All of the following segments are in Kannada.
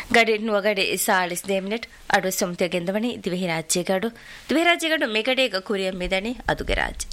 ಗಡಿ ನುವಗಡೆ ಸಾಳಿಸ್ ದೇಮಿನೆಟ್ ಅಡು ಸೊಮ್ತೆ ಗೆಂದವಣಿ ದಿವೆಹಿ ರಾಜ್ಯಗಡು ಮೆಗಡೆಗ ಕುರಿಯ ಮಿದಣಿ ಅದುಗೆ ರಾಜ್ಯ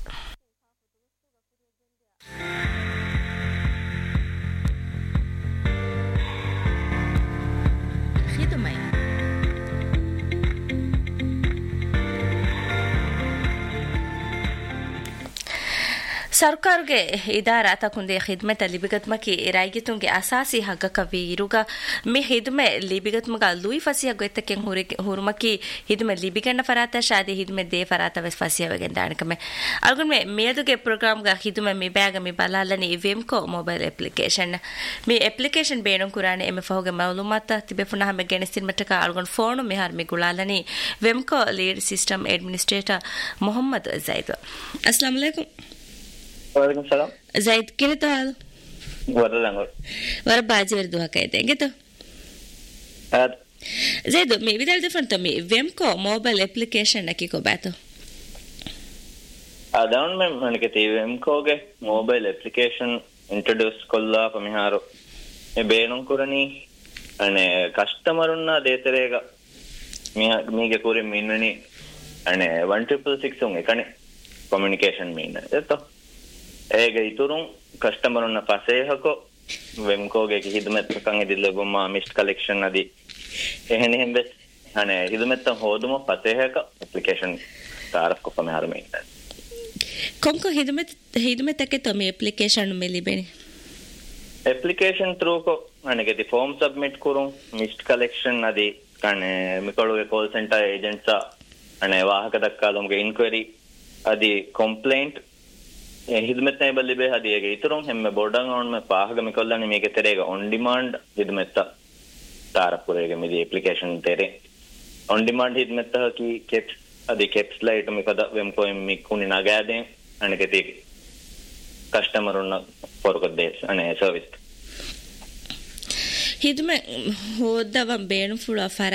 ಸರ್ಕಾರಗೆ ಇದಾರಾ ತಕುಂದೆ ಖಿದ್ಮತ ಲಿಬಿಗತ್ಮಕಿ ರಾಯಿಗಿತುಂಗೆ ಅಸಾಸಿ ಹಗ್ಗಕವಿ ಇರುಗ ಮಿ ಹಿದ್ಮೆ ಲಿಬಿಗತ್ಮಗ Louis ಫಸಿಯ ಗೊತ್ತಕ್ಕೆ ಹುರುಮಕಿ ಹಿದ್ಮೆ ಲಿಬಿಗಣ್ಣ ಫರಾತ Shaadi ಹಿದ್ಮೆ they ಫರಾತ ವೆಸ್ ಫಸಿಯವೆಗೆನ್ ದಾಣಕಮೆ ಅಲ್ಗುನ್ಮೆ ಮೇದುಗೆ ಪ್ರೋಗ್ರಾಮ್ಗ ಹಿದ್ಮೆ me bag me ಬಲಾಲನಿ ವೆಮ್ಕೋ mobile application me application ಬೇಣಂ ಕುರಾನೆ ಎಮೆ ಫಹೋಗೆ ಮಾಲೂಮಾತ ತಿಬೆ ಪುನಃ ಮೆ ಗೆಣಸಿನ್ ಮಟಕ ಅಲ್ಗುನ್ ಫೋನು ಮಿಹಾರ್ ಮಿ ಗುಲಾಲನಿ ವೆಮ್ಕೋ lead system administrator Mohammed Zaid ಅಸ್ಸಲಾಮು ಅಲೈಕುಂ वालेकुम सलाम ज़ायद किले तो हाल वर बाजी वर दुआ कहते हैं तो ज़ायद मैं विदाल दफन तो मैं वेम को मोबाइल एप्लीकेशन नकी को बात हो अदाउन में मैंने कहती वेम को के मोबाइल एप्लीकेशन इंट्रोड्यूस कोल्ला पमिहारो ये बेनों कुरनी अने कस्टमर उन्ना देते रहेगा मीगे पूरे मीननी अने 1666 होंगे कने कम्युनिकेशन मीन है तो ඒගේ ඉතුරුන් කස්ටමර් උන්න පසේහකෝ වෙම්කෝගේ හිදමෙත් කංගෙ දිලබම මිස්ට් කලෙක්ෂන් අදී එහෙන එහෙම අනේ හිදමෙත් හොදුම පසේහක ඇප්ලිකේෂන් තාරක් කොපම හරමේ කොම්කෝ හිදමෙත් තකේ තම ඇප්ලිකේෂන් මෙලිබෙනි ඇප්ලිකේෂන් ත්‍රූ කෝ අනේගේ ෆෝම් සබ්මිට් කරුන් මිස්ට් කලෙක්ෂන් අදී කනේ මිකලෝගේ කෝල් සෙන්ටර් ඒජන්ට්සා අනේ වාහක දක්කාලොම්ගේ ඉන්ක්වයරි අදී කම්ප්ලේන්ට් हिदमत ने बल्ले बे हदिए के इतरों हम में बोर्डंग ऑन में पाह के मिकल्ला ने मेके तेरेगा ऑन डिमांड हिदमत तार पूरे के मेरी एप्लीकेशन तेरे ऑन डिमांड हिदमत की कैप्स अदि कैप्स लाइट में कदा वेम को मिकुनी ना गया दे अने के ते कस्टमर उन फॉर को दे अने सर्विस हिदमत होदा वन बेन फुल ऑफर